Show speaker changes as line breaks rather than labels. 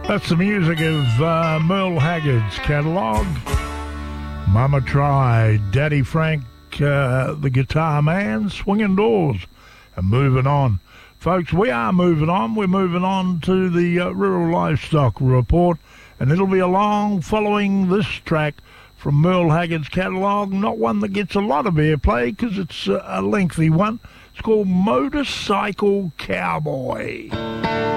That's the music of Merle Haggard's catalogue. Mama Tried, Daddy Frank, the guitar man, Swinging Doors, and moving on. Folks, we are moving on. We're moving on to the Rural Livestock Report, and it'll be along following this track from Merle Haggard's catalogue, not one that gets a lot of airplay because it's a lengthy one. It's called Motorcycle Cowboy.